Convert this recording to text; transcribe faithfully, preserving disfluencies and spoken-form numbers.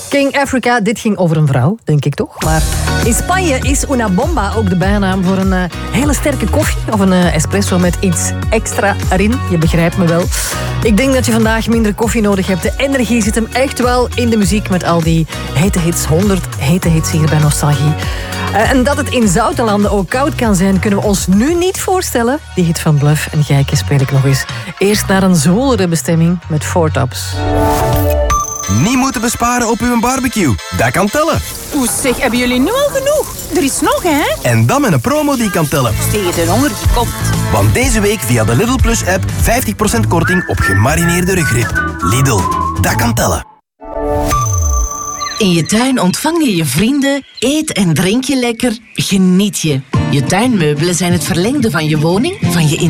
King Africa, dit ging over een vrouw, denk ik toch? Maar in Spanje is una bomba ook de bijnaam voor een uh, hele sterke koffie. Of een uh, espresso met iets extra erin. Je begrijpt me wel. Ik denk dat je vandaag minder koffie nodig hebt. De energie zit hem echt wel in de muziek met al die hete hits. honderd hete hits hier bij Nostalgie. Uh, en dat het in zoute landen ook koud kan zijn, kunnen we ons nu niet voorstellen. Die hit van Bluff en Gijke speel ik nog eens. Eerst naar een zwoelere bestemming met Four Tops. Niet moeten besparen op uw barbecue. Dat kan tellen. Oeh, zeg, hebben jullie nu al genoeg? Er is nog, hè? En dan met een promo die kan tellen. Tegen de honger komt. Want deze week via de Lidl Plus app vijftig procent korting op gemarineerde rugrib. Lidl, dat kan tellen. In je tuin ontvang je je vrienden, eet en drink je lekker, geniet je. Je tuinmeubelen zijn het verlengde van je woning, van je